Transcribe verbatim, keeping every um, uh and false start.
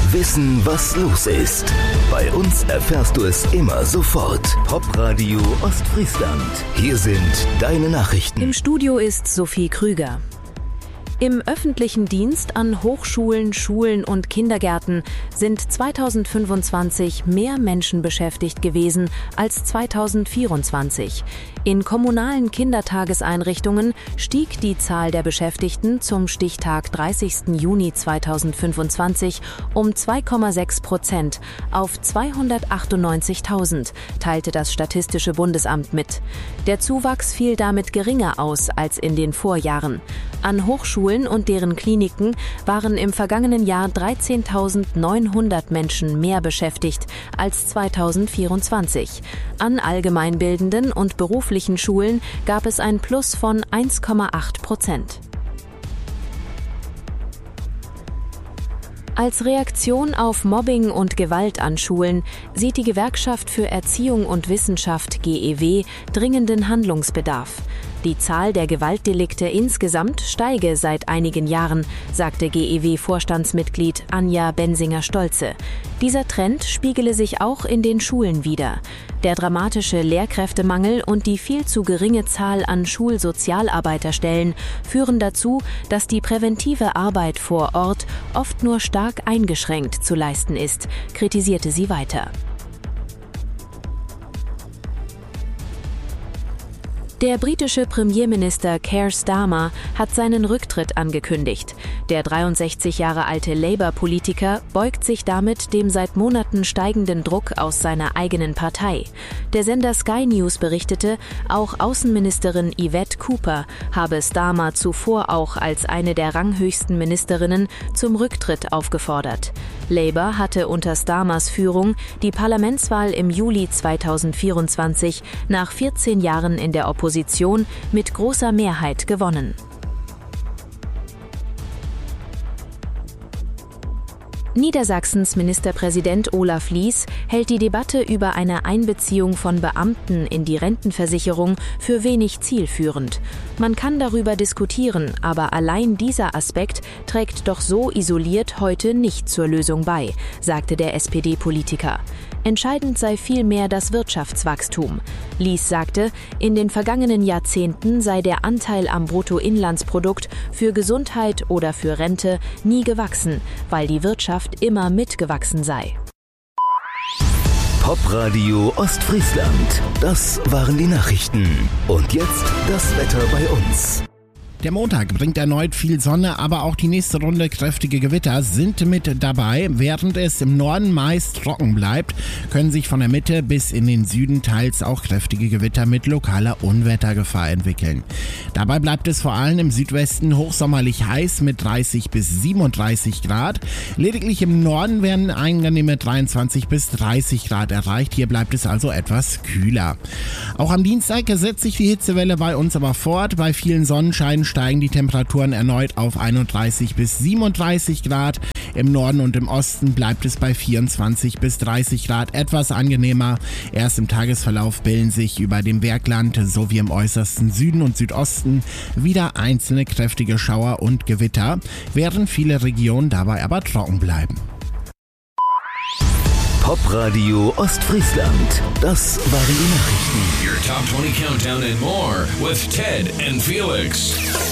Wissen, was los ist. Bei uns erfährst du es immer sofort. Popradio Ostfriesland. Hier sind deine Nachrichten. Im Studio ist Sophie Krüger. Im öffentlichen Dienst an Hochschulen, Schulen und Kindergärten sind zweitausendfünfundzwanzig mehr Menschen beschäftigt gewesen als zweitausendvierundzwanzig. In kommunalen Kindertageseinrichtungen stieg die Zahl der Beschäftigten zum Stichtag dreißigsten Juni zweitausendfünfundzwanzig um zwei Komma sechs Prozent auf zweihundertachtundneunzigtausend, teilte das Statistische Bundesamt mit. Der Zuwachs fiel damit geringer aus als in den Vorjahren. An Hochschulen und deren Kliniken waren im vergangenen Jahr dreizehntausendneunhundert Menschen mehr beschäftigt als zweitausendvierundzwanzig. An allgemeinbildenden und beruflichen Schulen gab es ein Plus von eins Komma acht Prozent. Als Reaktion auf Mobbing und Gewalt an Schulen sieht die Gewerkschaft für Erziehung und Wissenschaft G E W dringenden Handlungsbedarf. Die Zahl der Gewaltdelikte insgesamt steige seit einigen Jahren, sagte G E W-Vorstandsmitglied Anja Bensinger-Stolze. Dieser Trend spiegele sich auch in den Schulen wider. Der dramatische Lehrkräftemangel und die viel zu geringe Zahl an Schulsozialarbeiterstellen führen dazu, dass die präventive Arbeit vor Ort oft nur stark eingeschränkt zu leisten ist, kritisierte sie weiter. Der britische Premierminister Keir Starmer hat seinen Rücktritt angekündigt. Der dreiundsechzig Jahre alte Labour-Politiker beugt sich damit dem seit Monaten steigenden Druck aus seiner eigenen Partei. Der Sender Sky News berichtete, auch Außenministerin Yvette Cooper habe Starmer zuvor auch als eine der ranghöchsten Ministerinnen zum Rücktritt aufgefordert. Labour hatte unter Starmers Führung die Parlamentswahl im Juli zweitausendvierundzwanzig nach vierzehn Jahren in der Opposition Position mit großer Mehrheit gewonnen. Niedersachsens Ministerpräsident Olaf Lies hält die Debatte über eine Einbeziehung von Beamten in die Rentenversicherung für wenig zielführend. Man kann darüber diskutieren, aber allein dieser Aspekt trägt doch so isoliert heute nicht zur Lösung bei, sagte der S P D-Politiker. Entscheidend sei vielmehr das Wirtschaftswachstum. Lies sagte, in den vergangenen Jahrzehnten sei der Anteil am Bruttoinlandsprodukt für Gesundheit oder für Rente nie gewachsen, weil die Wirtschaft immer mitgewachsen sei. Popradio Ostfriesland. Das waren die Nachrichten. Und jetzt das Wetter bei uns. Der Montag bringt erneut viel Sonne, aber auch die nächste Runde kräftige Gewitter sind mit dabei. Während es im Norden meist trocken bleibt, können sich von der Mitte bis in den Süden teils auch kräftige Gewitter mit lokaler Unwettergefahr entwickeln. Dabei bleibt es vor allem im Südwesten hochsommerlich heiß mit dreißig bis siebenunddreißig Grad. Lediglich im Norden werden angenehme dreiundzwanzig bis dreißig Grad erreicht. Hier bleibt es also etwas kühler. Auch am Dienstag setzt sich die Hitzewelle bei uns aber fort. Bei vielen Sonnenscheinen steigen die Temperaturen erneut auf einunddreißig bis siebenunddreißig Grad. Im Norden und im Osten bleibt es bei vierundzwanzig bis dreißig Grad etwas angenehmer. Erst im Tagesverlauf bilden sich über dem Bergland sowie im äußersten Süden und Südosten wieder einzelne kräftige Schauer und Gewitter, während viele Regionen dabei aber trocken bleiben. Popradio Ostfriesland. Das waren die Nachrichten. Your Top twenty Countdown and more with Ted and Felix.